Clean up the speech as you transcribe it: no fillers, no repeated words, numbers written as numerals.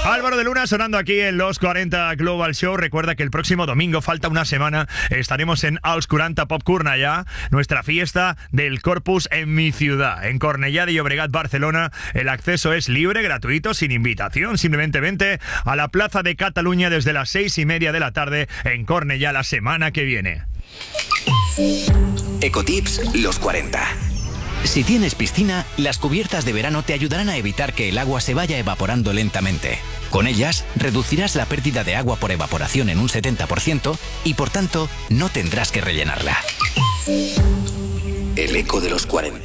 Álvaro de Luna sonando aquí en Los 40 Global Show. Recuerda que el próximo domingo, falta una semana, estaremos en Els 40 Pop Cornellà, nuestra fiesta del Corpus en mi ciudad, en Cornellà de Llobregat, Barcelona. El acceso es libre, gratuito, sin invitación. Simplemente vente a la Plaza de Cataluña desde las 6:30 de la tarde en Cornellà la semana que viene. Ecotips Los 40. Si tienes piscina, las cubiertas de verano te ayudarán a evitar que el agua se vaya evaporando lentamente. Con ellas, reducirás la pérdida de agua por evaporación en un 70% y, por tanto, no tendrás que rellenarla. El eco de los 40.